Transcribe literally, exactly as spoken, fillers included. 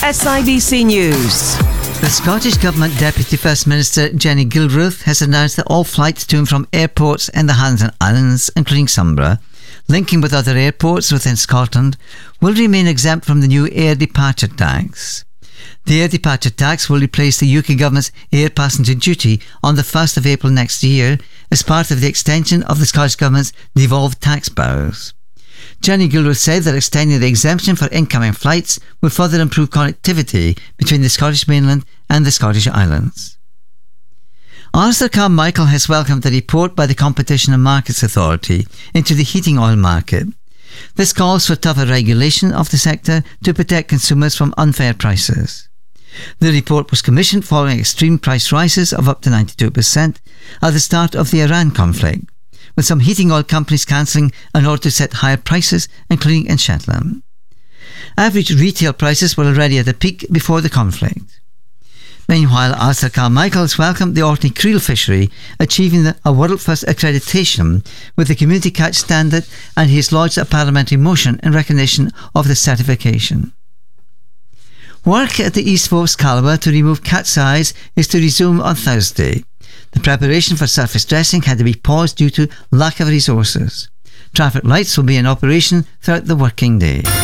S I B C News. The Scottish Government Deputy First Minister Jenny Gilruth has announced that all flights to and from airports in the Highlands and Islands, including Sunborough, linking with other airports within Scotland, will remain exempt from the new air departure tax. The air departure tax will replace the U K Government's air passenger duty on the first of April next year as part of the extension of the Scottish Government's devolved tax powers. Jenny Gilruth said that extending the exemption for incoming flights would further improve connectivity between the Scottish mainland and the Scottish Islands. Arthur Carmichael has welcomed the report by the Competition and Markets Authority into the heating oil market. This calls for tougher regulation of the sector to protect consumers from unfair prices. The report was commissioned following extreme price rises of up to ninety-two percent at the start of the Iran conflict, with some heating oil companies cancelling in order to set higher prices, including in Shetland. Average retail prices were already at a peak before the conflict. Meanwhile, Arthur Carmichael has welcomed the Orkney Creel fishery achieving a world-first accreditation with the Community Catch Standard, and he has lodged a parliamentary motion in recognition of the certification. Work at the East Forks Calabar to remove cat's eyes is to resume on Thursday. The preparation for surface dressing had to be paused due to lack of resources. Traffic lights will be in operation throughout the working day.